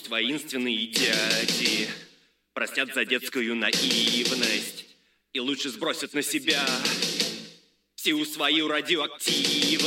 воинственные дяди простят за детскую наивность и лучше сбросят на себя всю свою радиоактивность.